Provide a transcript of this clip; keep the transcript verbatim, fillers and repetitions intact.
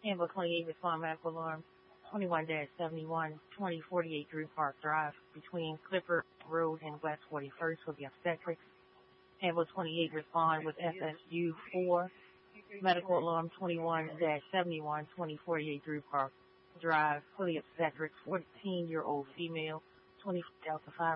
Amber twenty-eight respond medical alarm twenty-one seventy-one twenty forty-eight Drew Park Drive between Clipper Road and West forty-first for the obstetrics. Amber twenty-eight respond with F S U four medical alarm twenty-one seventy-one twenty forty-eight Drew Park Drive for the obstetrics. fourteen-year-old female, twenty Delta five.